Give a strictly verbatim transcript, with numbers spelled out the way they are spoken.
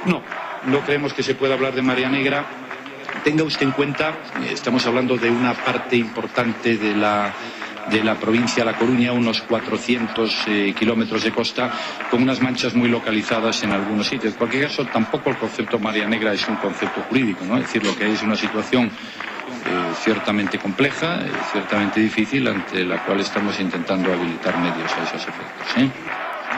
No, no creemos que se pueda hablar de marea negra. Tenga usted en cuenta, eh, estamos hablando de una parte importante de la, de la provincia de La Coruña, unos cuatrocientos eh, kilómetros de costa, con unas manchas muy localizadas en algunos sitios. En cualquier caso, tampoco el concepto marea negra es un concepto jurídico, ¿no? Es decir, lo que hay es una situación eh, ciertamente compleja, eh, ciertamente difícil, ante la cual estamos intentando habilitar medios a esos efectos, ¿eh?